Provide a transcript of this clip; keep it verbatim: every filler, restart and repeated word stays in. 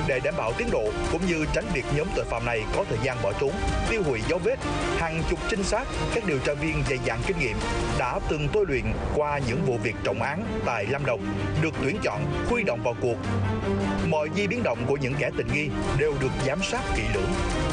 Để đảm bảo tiến độ cũng như tránh việc nhóm tội phạm này có thời gian bỏ trốn, tiêu hủy dấu vết, hàng chục trinh sát, các điều tra viên dày dặn kinh nghiệm đã từng tôi luyện qua những vụ việc trọng án tại Lâm Đồng được tuyển chọn, huy động vào cuộc. Mọi di biến động của những kẻ tình nghi đều được giám sát kỹ lưỡng.